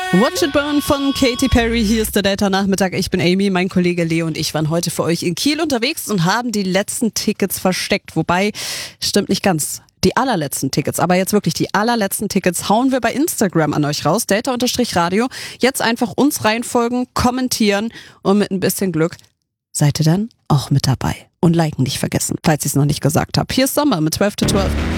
Watch It Burn von Katy Perry. Hier ist der Delta-Nachmittag. Ich bin Amy, mein Kollege Leo und ich waren heute für euch in Kiel unterwegs und haben die letzten Tickets versteckt. Wobei, stimmt nicht ganz. Die allerletzten Tickets, aber jetzt wirklich die allerletzten Tickets hauen wir bei Instagram an euch raus. Delta_Radio. Jetzt einfach uns reinfolgen, kommentieren und mit ein bisschen Glück seid ihr dann auch mit dabei. Und liken nicht vergessen, falls ich es noch nicht gesagt habe. Hier ist Sommer mit 12 to 12.